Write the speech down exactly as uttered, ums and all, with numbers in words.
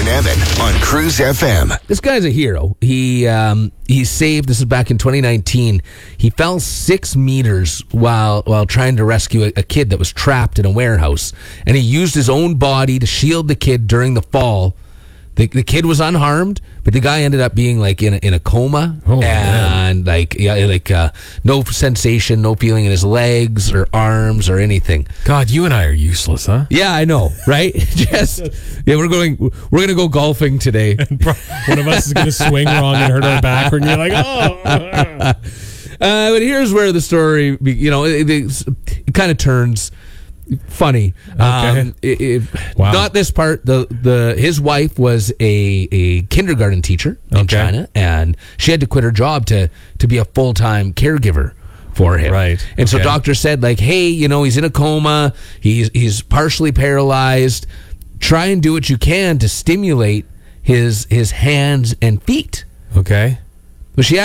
and Evan on Cruise F M. This guy's a hero. He um, he saved, this is back in twenty nineteen, he fell six meters while while trying to rescue a, a kid that was trapped in a warehouse. And he used his own body to shield the kid during the fall. The, the kid was unharmed, but the guy ended up being like in a, in a coma, oh, and man. like yeah, like uh, no sensation, no feeling in his legs or arms or anything. God, you and I are useless, huh? Yeah, I know, right? Just yeah, we're going we're going to go golfing today. One of us is going to swing wrong and hurt our back, and you're like, oh. Uh, but here's where the story, you know, it, it, it kind of turns funny. Okay. Um, it, it, wow. Not this part. The the his wife was a, a kindergarten teacher in okay. China, and she had to quit her job to to be a full time caregiver for him. Right. And so okay. doctor said, like, hey, you know, he's in a coma. He's he's partially paralyzed. Try and do what you can to stimulate his his hands and feet. Okay. Well, she